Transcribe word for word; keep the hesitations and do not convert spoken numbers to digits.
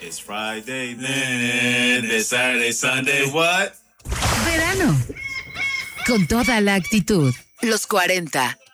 It's Friday, then it's Saturday, Sunday, what? Verano. Con toda la actitud. Los cuarenta.